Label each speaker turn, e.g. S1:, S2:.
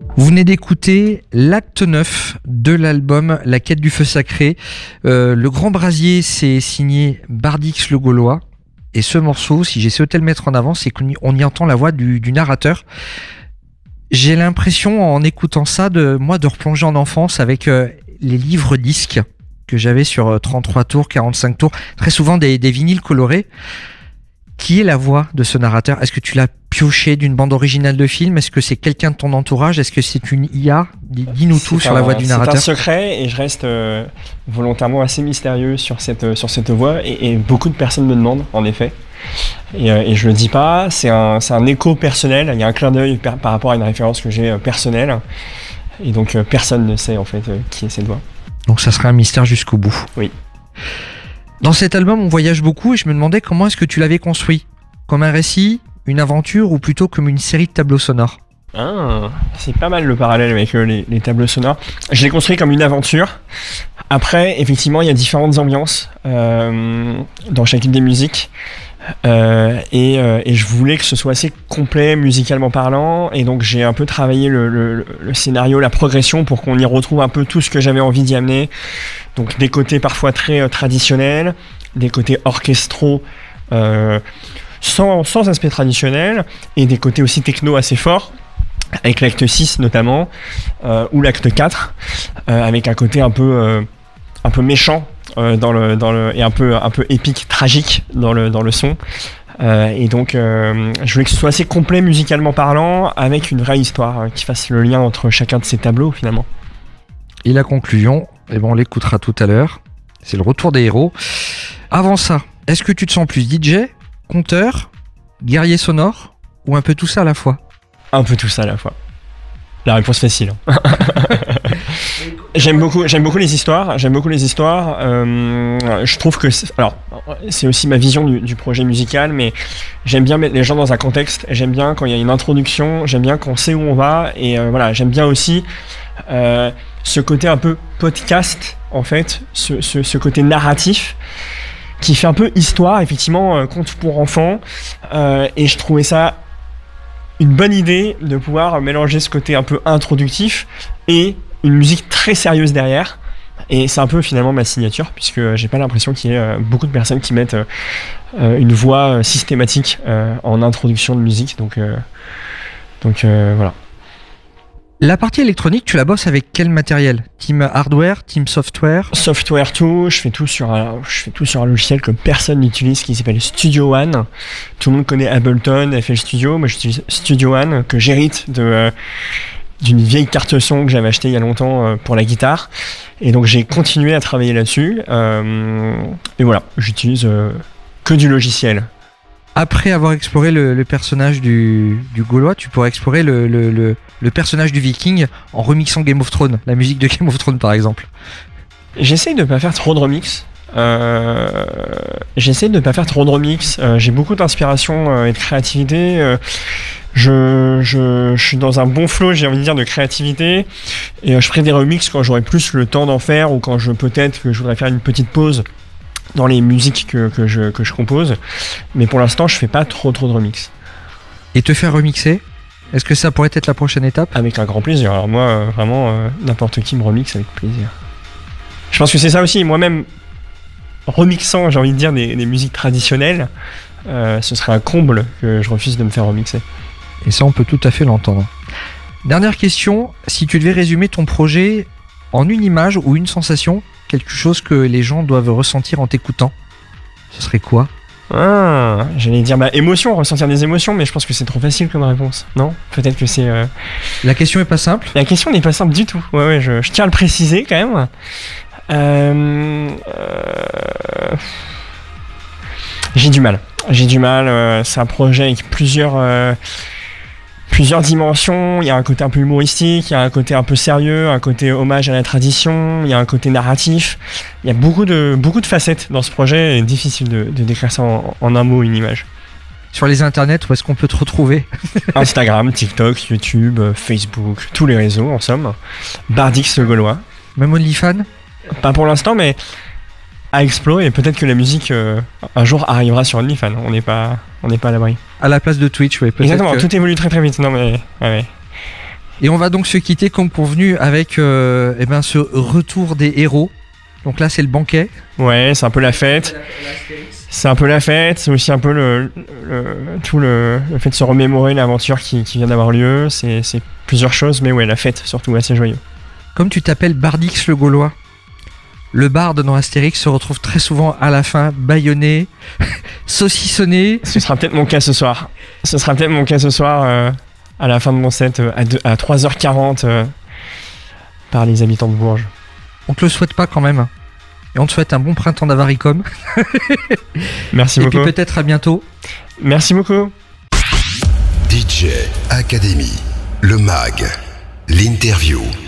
S1: Vous venez d'écouter l'acte 9 de l'album La quête du feu sacré. Le grand brasier, c'est signé Bardix le Gaulois. Et ce morceau, si j'ai souhaité le mettre en avant, c'est qu'on y entend la voix du narrateur. J'ai l'impression, en écoutant ça, de replonger en enfance avec les livres disques que j'avais sur 33 tours, 45 tours, très souvent des vinyles colorés. Qui est la voix de ce narrateur ? Est-ce que tu l'as pioché d'une bande originale de film ? Est-ce que c'est quelqu'un de ton entourage ? Est-ce que c'est une IA ? Dis-nous tout sur la voix du narrateur.
S2: C'est un secret et je reste volontairement assez mystérieux sur cette voix et beaucoup de personnes me demandent, en effet. Et je le dis pas, c'est un écho personnel, il y a un clin d'œil par rapport à une référence que j'ai personnelle. Et donc personne ne sait en fait qui est cette voix.
S1: Donc ça sera un mystère jusqu'au bout.
S2: Oui.
S1: Dans cet album, on voyage beaucoup et je me demandais comment est-ce que tu l'avais construit ? Comme un récit, une aventure ou plutôt comme une série de tableaux sonores ?
S2: Ah, c'est pas mal le parallèle avec les tableaux sonores. Je l'ai construit comme une aventure. Après, effectivement, il y a différentes ambiances dans chacune des musiques. Et je voulais que ce soit assez complet musicalement parlant, et donc j'ai un peu travaillé le scénario, la progression pour qu'on y retrouve un peu tout ce que j'avais envie d'y amener. Donc des côtés parfois très traditionnels, des côtés orchestraux sans aspect traditionnel, et des côtés aussi techno assez forts, avec l'acte 6 notamment, ou l'acte 4, avec un côté un peu méchant et un peu épique, tragique dans le son. Et donc je voulais que ce soit assez complet musicalement parlant, avec une vraie histoire qui fasse le lien entre chacun de ces tableaux finalement.
S1: Et la conclusion, on l'écoutera tout à l'heure. C'est le retour des héros. Avant ça, est-ce que tu te sens plus DJ, conteur, guerrier sonore, ou un peu tout ça à la fois ?
S2: Un peu tout ça à la fois. La réponse facile. J'aime beaucoup les histoires. Je trouve que c'est aussi ma vision du projet musical, mais j'aime bien mettre les gens dans un contexte. J'aime bien quand il y a une introduction. J'aime bien qu'on sait où on va. Et voilà, j'aime bien aussi ce côté un peu podcast, en fait, ce côté narratif qui fait un peu histoire, effectivement, conte pour enfants. Et je trouvais ça une bonne idée de pouvoir mélanger ce côté un peu introductif et une musique très sérieuse derrière. Et c'est un peu finalement ma signature, puisque j'ai pas l'impression qu'il y ait beaucoup de personnes qui mettent une voix systématique en introduction de musique. Donc voilà.
S1: La partie électronique, tu la bosses avec quel matériel ? Team hardware, team software ?
S2: Software tout, je fais tout sur un logiciel que personne n'utilise qui s'appelle Studio One. Tout le monde connaît Ableton, FL Studio, moi j'utilise Studio One que j'hérite d'une vieille carte son que j'avais achetée il y a longtemps pour la guitare. Et donc j'ai continué à travailler là-dessus. Et voilà, j'utilise que du logiciel.
S1: Après avoir exploré le personnage du Gaulois, tu pourrais explorer le personnage du Viking en remixant Game of Thrones, la musique de Game of Thrones par exemple.
S2: J'essaye de pas faire trop de remix. J'ai beaucoup d'inspiration et de créativité. Je suis dans un bon flow, j'ai envie de dire, de créativité. Et je ferai des remixes quand j'aurai plus le temps d'en faire, ou quand je voudrais faire une petite pause dans les musiques que je compose. Mais pour l'instant, je fais pas trop de remix.
S1: Et te faire remixer, est-ce que ça pourrait être la prochaine étape ?
S2: Avec un grand plaisir. Alors moi, vraiment, n'importe qui me remixe avec plaisir. Je pense que c'est ça aussi. Moi-même, remixant, j'ai envie de dire, des musiques traditionnelles, ce serait un comble que je refuse de me faire remixer.
S1: Et ça, on peut tout à fait l'entendre. Dernière question, si tu devais résumer ton projet en une image ou une sensation, quelque chose que les gens doivent ressentir en t'écoutant, ce serait quoi ?
S2: J'allais dire émotion, ressentir des émotions, mais je pense que c'est trop facile comme réponse. Non ? Peut-être que c'est...
S1: La question est pas simple ?
S2: La question n'est pas simple du tout. Ouais, je tiens à le préciser quand même. J'ai du mal. C'est un projet avec plusieurs dimensions. Il y a un côté un peu humoristique, il y a un côté un peu sérieux, un côté hommage à la tradition, il y a un côté narratif. Il y a beaucoup de facettes dans ce projet, et difficile de décrire ça en un mot, une image.
S1: Sur les internets, où est-ce qu'on peut te retrouver ?
S2: Instagram, TikTok, YouTube, Facebook, tous les réseaux en somme. Bardix le Gaulois.
S1: Même OnlyFans ?
S2: Pas pour l'instant, mais à explorer, et peut-être que la musique un jour arrivera sur OnlyFans. On n'est pas à l'abri.
S1: À la place de Twitch, oui.
S2: Exactement, tout évolue très très vite. Non mais ouais.
S1: Et on va donc se quitter comme convenu avec ce retour des héros. Donc là, c'est le banquet.
S2: Ouais, c'est un peu la fête. C'est un peu la fête. C'est aussi un peu le fait de se remémorer l'aventure qui vient d'avoir lieu. C'est plusieurs choses, mais ouais, la fête surtout, assez joyeux.
S1: Comme tu t'appelles Bardix le Gaulois, le barde dans Astérix se retrouve très souvent à la fin, bâillonné, saucissonné.
S2: Ce sera peut-être mon cas ce soir. À la fin de mon set, à 3h40, par les habitants de Bourges.
S1: On te le souhaite pas quand même. Et on te souhaite un bon printemps d'Avaricom.
S2: Merci beaucoup.
S1: Et puis peut-être à bientôt.
S2: Merci beaucoup.
S3: DJ Academy, le MAG, l'interview.